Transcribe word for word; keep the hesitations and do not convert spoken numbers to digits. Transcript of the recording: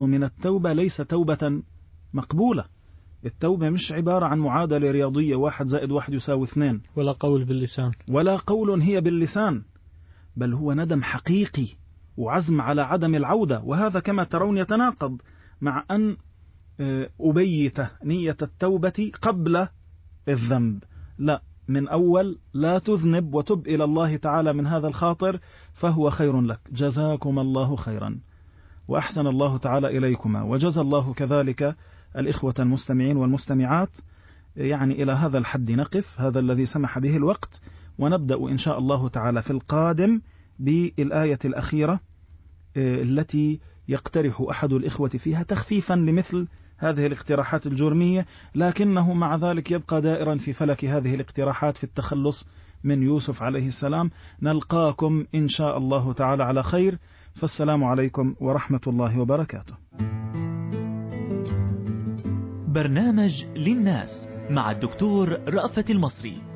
من التوبة ليس توبة مقبولة. التوبة مش عبارة عن معادلة رياضية واحد زائد واحد يساوي اثنين، ولا قول باللسان، ولا قول هي باللسان، بل هو ندم حقيقي وعزم على عدم العودة. وهذا كما ترون يتناقض مع أن أبيت نية التوبة قبل الذنب. لا، من أول لا تذنب وتب إلى الله تعالى من هذا الخاطر فهو خير لك. جزاكم الله خيرا وأحسن الله تعالى إليكما، وجزى الله كذلك الإخوة المستمعين والمستمعات. يعني إلى هذا الحد نقف، هذا الذي سمح به الوقت، ونبدأ إن شاء الله تعالى في القادم بالآية الأخيرة التي يقترح أحد الإخوة فيها تخفيفا لمثل هذه الاقتراحات الجرمية، لكنه مع ذلك يبقى دائرا في فلك هذه الاقتراحات في التخلص من يوسف عليه السلام. نلقاكم إن شاء الله تعالى على خير، فالسلام عليكم ورحمة الله وبركاته. برنامج للناس مع الدكتور رأفت المصري.